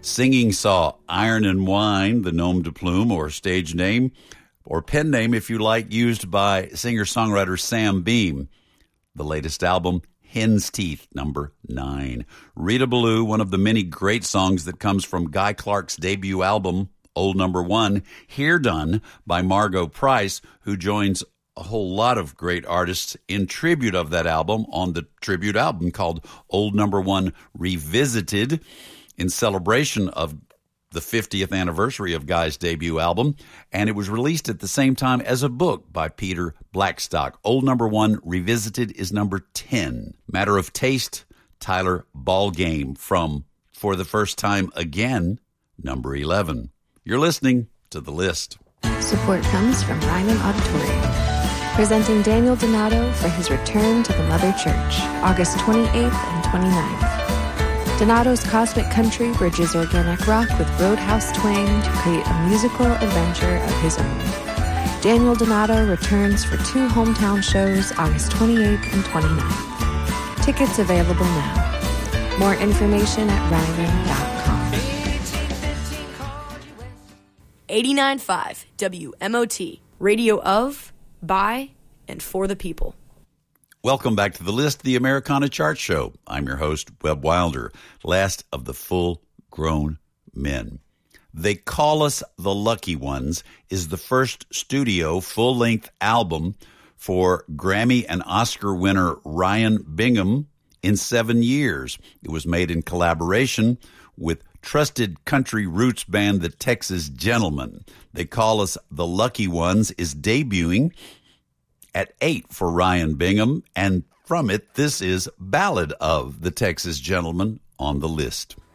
Singing saw Iron and Wine, the nom de plume or stage name, or pen name if you like, used by singer-songwriter Sam Beam. The latest album, Hen's Teeth, number 9. Rita Ballou, one of the many great songs that comes from Guy Clark's debut album, Old Number 1, here done by Margo Price, who joins a whole lot of great artists in tribute of that album on the tribute album called Old Number 1 Revisited, in celebration of the 50th anniversary of Guy's debut album, and it was released at the same time as a book by Peter Blackstock. Old Number 1 Revisited is number 10. Matter of Taste, Tyler Ballgame from For the First Time Again, number 11. You're listening to The List. Support comes from Ryman Auditorium, presenting Daniel Donato for his return to the Mother Church, August 28th and 29th. Donato's Cosmic Country bridges organic rock with roadhouse twang to create a musical adventure of his own. Daniel Donato returns for 2 hometown shows August 28th and 29th. Tickets available now. More information at ryman.com. 89.5 WMOT, radio of, by, and for the people. Welcome back to The List, the Americana Chart Show. I'm your host, Webb Wilder, last of the full-grown men. They Call Us the Lucky Ones is the first studio full-length album for Grammy and Oscar winner Ryan Bingham in 7 years. It was made in collaboration with trusted country roots band The Texas Gentlemen. They Call Us the Lucky Ones is debuting at 8 for Ryan Bingham, and from it, this is Ballad of the Texas Gentleman on The List.